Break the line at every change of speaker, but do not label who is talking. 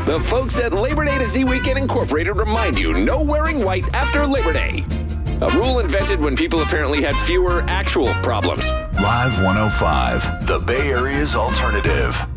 The folks at Labor Day to Z Weekend Incorporated remind you no wearing white after Labor Day. A rule invented when people apparently had fewer actual problems.
Live 105, the Bay Area's alternative.